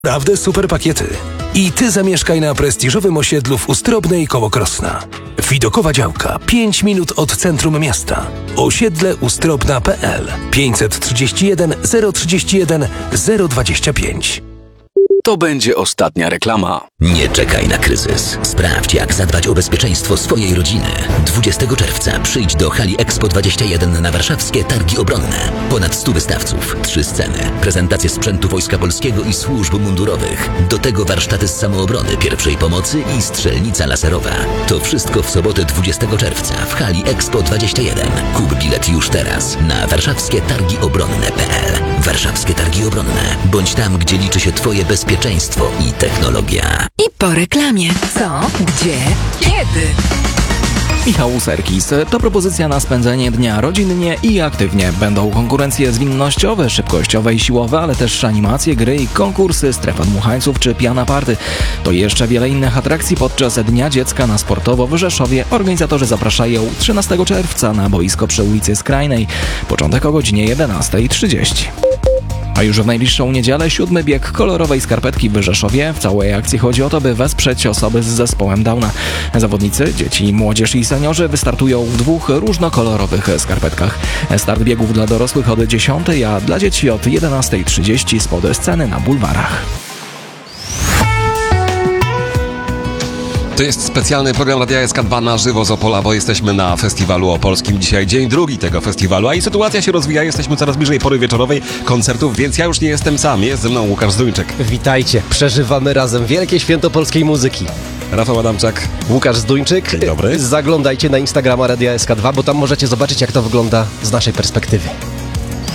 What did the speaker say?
Naprawdę super pakiety. I ty zamieszkaj na prestiżowym osiedlu w Ustrobnej koło Krosna. Widokowa działka 5 minut od centrum miasta. Osiedle ustrobna.pl 531 031 025. To będzie ostatnia reklama. Nie czekaj na kryzys. Sprawdź, jak zadbać o bezpieczeństwo swojej rodziny. 20 czerwca przyjdź do hali Expo 21 na warszawskie Targi Obronne. Ponad 100 wystawców, 3 sceny, prezentacje sprzętu Wojska Polskiego i służb mundurowych. Do tego warsztaty z samoobrony, pierwszej pomocy i strzelnica laserowa. To wszystko w sobotę 20 czerwca w hali Expo 21. Kup bilet już teraz na warszawskietargiobronne.pl. Warszawskie Targi Obronne. Bądź tam, gdzie liczy się Twoje bezpieczeństwo i technologia. I po reklamie. Co? Gdzie? Kiedy? Michał Serkis. To propozycja na spędzenie dnia rodzinnie i aktywnie. Będą konkurencje zwinnościowe, szybkościowe i siłowe, ale też animacje, gry i konkursy, strefa dmuchańców czy piana party. To jeszcze wiele innych atrakcji podczas Dnia Dziecka na Sportowo w Rzeszowie. Organizatorzy zapraszają 13 czerwca na boisko przy ulicy Skrajnej. Początek o godzinie 11:30. A już w najbliższą niedzielę 7. bieg kolorowej skarpetki w Rzeszowie. W całej akcji chodzi o to, by wesprzeć osoby z zespołem Downa. Zawodnicy, dzieci, młodzież i seniorzy wystartują w 2 różnokolorowych skarpetkach. Start biegów dla dorosłych od 10, a dla dzieci od 11:30 spod sceny na bulwarach. To jest specjalny program Radia SK2 na żywo z Opola, bo jesteśmy na festiwalu opolskim. Dzisiaj dzień drugi tego festiwalu, a i sytuacja się rozwija. Jesteśmy coraz bliżej pory wieczorowej koncertów, więc ja już nie jestem sam. Jest ze mną Łukasz Zduńczyk. Witajcie, przeżywamy razem wielkie święto polskiej muzyki. Rafał Adamczak. Łukasz Zduńczyk. Dzień dobry. Zaglądajcie na Instagrama Radia SK2, bo tam możecie zobaczyć, jak to wygląda z naszej perspektywy.